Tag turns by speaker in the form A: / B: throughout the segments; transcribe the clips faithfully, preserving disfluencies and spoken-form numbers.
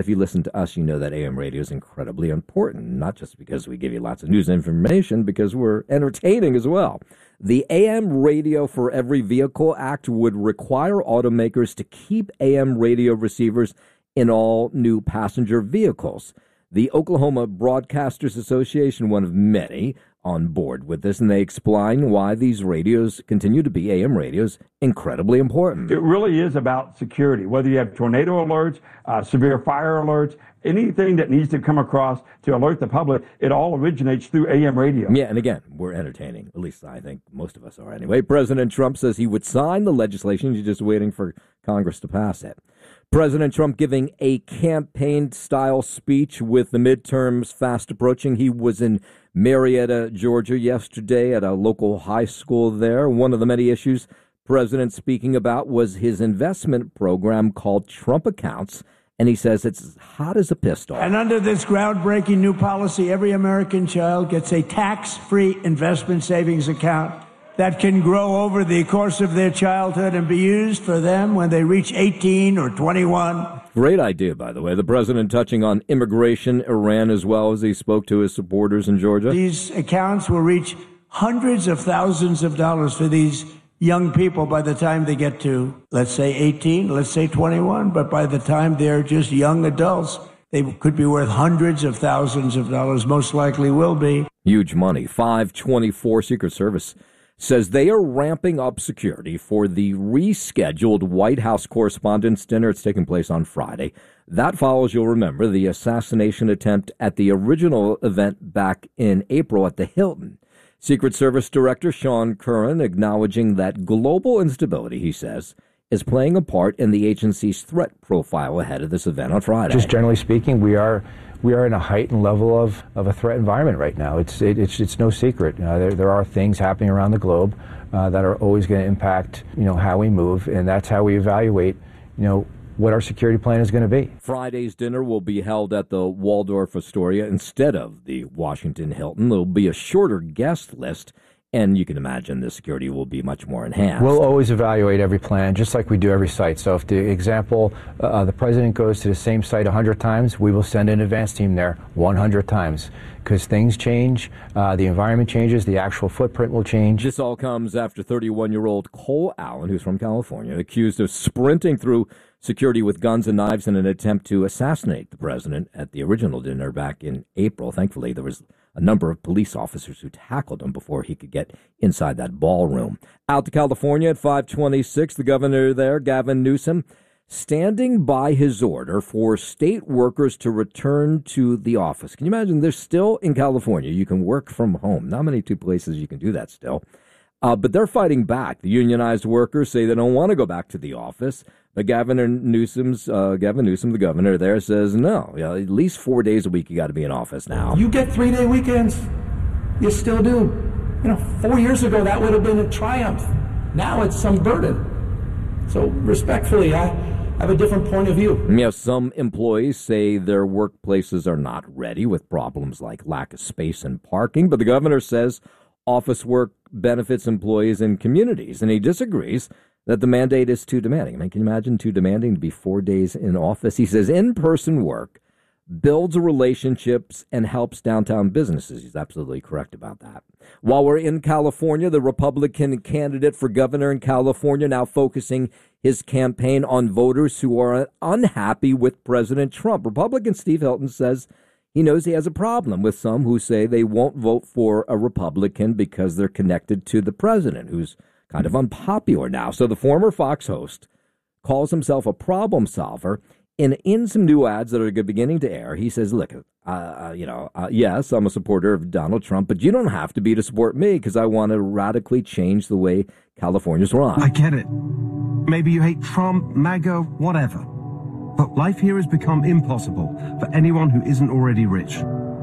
A: If you listen to us, you know that A M radio is incredibly important, not just because we give you lots of news and information, because we're entertaining as well. The A M Radio for Every Vehicle Act would require automakers to keep A M radio receivers in all new passenger vehicles. The Oklahoma Broadcasters Association, one of many, on board with this, and they explain why these radios continue to be A M radios incredibly important.
B: It really is about security, whether you have tornado alerts, uh, severe fire alerts, anything that needs to come across to alert the public, it all originates through A M radio.
A: Yeah, and again, we're entertaining. At least I think most of us are anyway. President Trump says he would sign the legislation. He's just waiting for Congress to pass it. President Trump giving a campaign-style speech with the midterms fast approaching. He was in Marietta, Georgia yesterday at a local high school there. One of the many issues President speaking about was his investment program called Trump Accounts, and he says it's as hot as a pistol.
C: And under this groundbreaking new policy, every American child gets a tax-free investment savings account that can grow over the course of their childhood and be used for them when they reach eighteen or twenty-one.
A: Great idea, by the way. The president touching on immigration, Iran, as well as he spoke to his supporters in Georgia.
C: These accounts will reach hundreds of thousands of dollars for these young people by the time they get to, let's say, eighteen, let's say twenty-one, but by the time they're just young adults, they could be worth hundreds of thousands of dollars, most likely will be.
A: Huge money. five twenty-four Secret Service says they are ramping up security for the rescheduled White House Correspondents' Dinner. It's taking place on Friday. That follows, you'll remember, the assassination attempt at the original event back in April at the Hilton. Secret Service Director Sean Curran acknowledging that global instability, he says, is playing a part in the agency's threat profile ahead of this event on Friday.
D: Just generally speaking, we are we are in a heightened level of, of a threat environment right now. It's it, it's it's no secret. Uh, there there are things happening around the globe uh, that are always going to impact you know how we move, and that's how we evaluate you know what our security plan is going to be.
A: Friday's dinner will be held at the Waldorf Astoria instead of the Washington Hilton. There'll be a shorter guest list, and you can imagine the security will be much more enhanced.
D: We'll always evaluate every plan, just like we do every site. So if the example, uh, the president goes to the same site one hundred times, we will send an advance team there one hundred times. Because things change, uh, the environment changes, the actual footprint will change.
A: This all comes after thirty-one-year-old Cole Allen, who's from California, accused of sprinting through security with guns and knives in an attempt to assassinate the president at the original dinner back in April. Thankfully, there was a number of police officers who tackled him before he could get inside that ballroom. Out to California at five twenty-six, the governor there, Gavin Newsom, standing by his order for state workers to return to the office. Can you imagine? They're still in California. You can work from home. Not many two places you can do that still. Uh, but they're fighting back. The unionized workers say they don't want to go back to the office. But Governor Newsom's, uh, Gavin Newsom, the governor there, says no. You know, at least four days a week you got to be in office now.
E: You get three-day weekends. You still do. You know, four years ago that would have been a triumph. Now it's some burden. So respectfully, I have a different point of view.
A: You know, some employees say their workplaces are not ready with problems like lack of space and parking. But the governor says office work benefits employees and communities, and he disagrees that the mandate is too demanding. I mean, can you imagine too demanding to be four days in office? He says in-person work builds relationships and helps downtown businesses. He's absolutely correct about that. While we're in California, the Republican candidate for governor in California now focusing his campaign on voters who are unhappy with President Trump. Republican Steve Hilton says he knows he has a problem with some who say they won't vote for a Republican because they're connected to the president, who's kind of unpopular now. So the former Fox host calls himself a problem solver. And in some new ads that are beginning to air, he says, look, uh, you know, uh, yes, I'm a supporter of Donald Trump, but you don't have to be to support me because I want to radically change the way California's run.
F: I get it. Maybe you hate Trump, MAGA, whatever. But life here has become impossible for anyone who isn't already rich.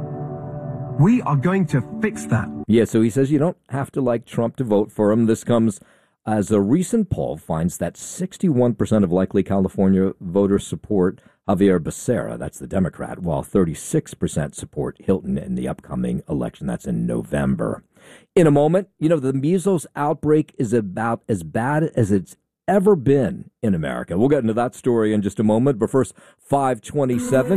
F: We are going to fix that.
A: Yeah, so he says you don't have to like Trump to vote for him. This comes as a recent poll finds that sixty-one percent of likely California voters support Javier Becerra, that's the Democrat, while thirty-six percent support Hilton in the upcoming election. That's in November. In a moment, you know, the measles outbreak is about as bad as it's ever been in America. We'll get into that story in just a moment, but first, five twenty-seven.